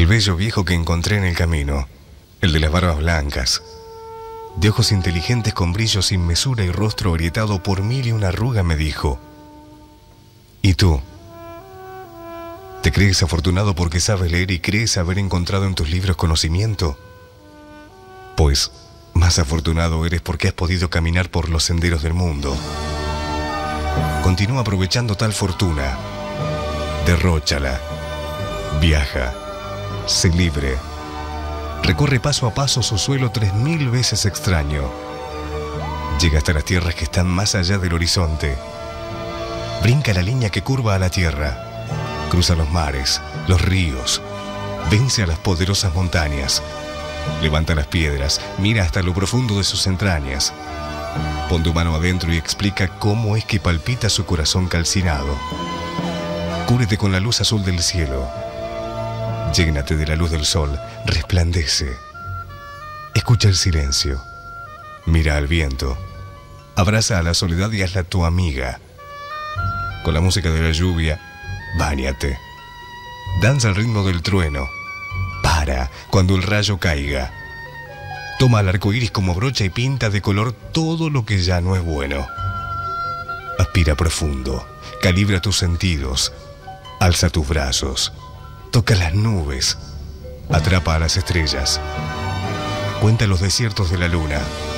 bello viejo que encontré en el camino, el de las barbas blancas, de ojos inteligentes con brillo sin mesura y rostro agrietado por 1001 arruga, me dijo: ¿y tú? ¿Te crees afortunado porque sabes leer y crees haber encontrado en tus libros conocimiento? Pues más afortunado eres porque has podido caminar por los senderos del mundo. Continúa aprovechando tal fortuna. Derróchala. Viaja. Sé libre. Recorre paso a paso su suelo 3000 veces extraño. Llega hasta las tierras que están más allá del horizonte. Brinca la línea que curva a la tierra. Cruza los mares, los ríos. Vence a las poderosas montañas. Levanta las piedras, mira hasta lo profundo de sus entrañas. Pon tu mano adentro y explica cómo es que palpita su corazón calcinado. Cúbrete con la luz azul del cielo. Llénate de la luz del sol, resplandece. Escucha el silencio. Mira al viento. Abraza a la soledad y hazla tu amiga. Con la música de la lluvia, báñate. Danza al ritmo del trueno. Para cuando el rayo caiga. Toma el arco iris como brocha y pinta de color todo lo que ya no es bueno. Aspira profundo. Calibra tus sentidos. Alza tus brazos. Toca las nubes. Atrapa a las estrellas. Cuenta los desiertos de la luna.